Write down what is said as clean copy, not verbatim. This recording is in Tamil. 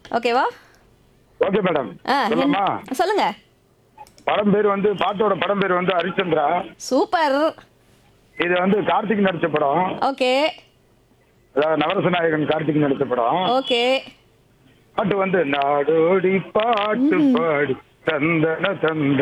ஓகேவா? Okay madam. ஆ, சொல்லமா? சொல்லுங்க. படம் பேர் வந்து பாட்டோட படம் பேர் வந்து ஹரிச்சந்திரா. சூப்பர். இது வந்து கார்த்திக் நடிச்ச படம். ஓகே. அதாவது நவரச நாயகன் கார்த்திக் நடிச்ச படம். ஓகே. பாட்டு வந்து நாடோடி பாட்டு ம்ஹ்ம். பாடி தந்தன தந்த